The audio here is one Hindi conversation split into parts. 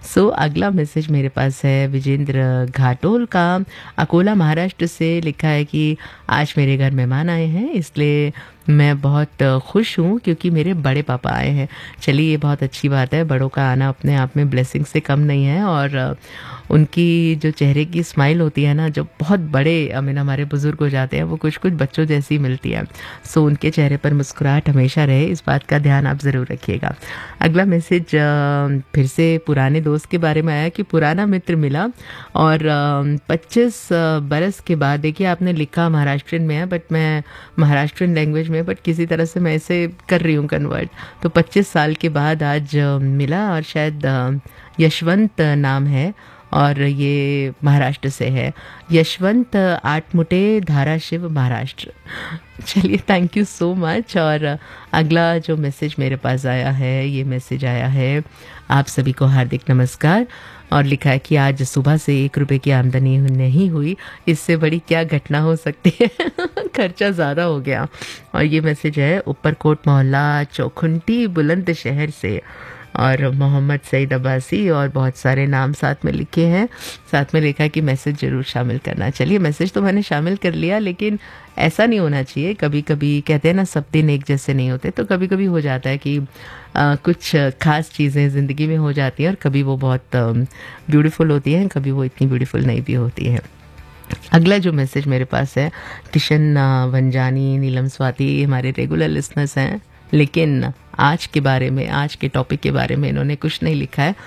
अगला मैसेज मेरे पास है विजेंद्र घाटोल का, अकोला महाराष्ट्र से। लिखा है कि आज मेरे घर मेहमान आए हैं, इसलिए मैं बहुत खुश हूँ क्योंकि मेरे बड़े पापा आए हैं। चलिए, ये बहुत अच्छी बात है, बड़ों का आना अपने आप में ब्लेसिंग से कम नहीं है। और उनकी जो चेहरे की स्माइल होती है ना, जो बहुत बड़े हमारे बुज़ुर्ग हो जाते हैं, वो कुछ कुछ बच्चों जैसी मिलती है। उनके चेहरे पर मुस्कुराहट हमेशा रहे, इस बात का ध्यान आप ज़रूर रखिएगा। अगला मैसेज फिर से पुराने दोस्त के बारे में आया कि पुराना मित्र मिला और 25 बरस के बाद। देखिए, आपने लिखा महाराष्ट्रियन में है, बट मैं महाराष्ट्रियन लैंग्वेज में, बट किसी तरह से मैं इसे कर रही हूँ कन्वर्ट। तो 25 साल के बाद आज मिला, और शायद यशवंत नाम है और ये महाराष्ट्र से है। यशवंत आठमुटे, धाराशिव, महाराष्ट्र। चलिए, थैंक यू सो मच। और अगला जो मैसेज मेरे पास आया है, ये मैसेज आया है, आप सभी को हार्दिक नमस्कार। और लिखा है कि आज सुबह से 1 रुपये की आमदनी नहीं हुई, इससे बड़ी क्या घटना हो सकती है। खर्चा ज़्यादा हो गया। और ये मैसेज है ऊपरकोट मोहल्ला, चौखुंटी, बुलंदशहर से। और मोहम्मद सईद अब्बासी और बहुत सारे नाम साथ में लिखे हैं। साथ में लिखा कि मैसेज ज़रूर शामिल करना। चलिए, मैसेज तो मैंने शामिल कर लिया, लेकिन ऐसा नहीं होना चाहिए। कभी कभी कहते हैं ना, सब दिन एक जैसे नहीं होते, तो कभी कभी हो जाता है कि कुछ ख़ास चीज़ें ज़िंदगी में हो जाती हैं, और कभी वो बहुत ब्यूटीफुल होती हैं, कभी वो इतनी ब्यूटीफुल नहीं भी होती हैं। अगला जो मैसेज मेरे पास है, किशन वंजानी, नीलम स्वाति हमारे रेगुलर लिसनर्स हैं, लेकिन आज के बारे में, आज के टॉपिक के बारे में इन्होंने कुछ नहीं लिखा है।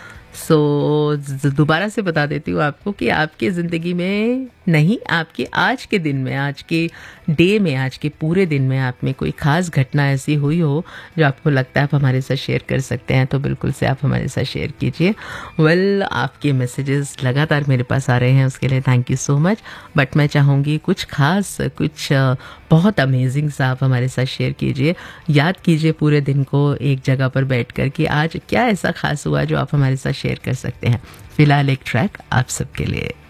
दोबारा से बता देती हूँ आपको कि आपकी ज़िंदगी में नहीं, आपके आज के दिन में, आज के डे में, आज के पूरे दिन में आप में कोई ख़ास घटना ऐसी हुई हो जो आपको लगता है आप हमारे साथ शेयर कर सकते हैं, तो बिल्कुल से आप हमारे साथ शेयर कीजिए। आपके मैसेजेस लगातार मेरे पास आ रहे हैं, उसके लिए thank you so much. But मैं चाहूँगी कुछ ख़ास, कुछ बहुत अमेजिंग सा आप हमारे साथ शेयर कीजिए। याद कीजिए पूरे दिन को एक जगह पर बैठ कर कि आज क्या ऐसा ख़ास हुआ जो आप हमारे साथ शेयर कर सकते हैं। फ़िलहाल एक ट्रैक आप सबके लिए।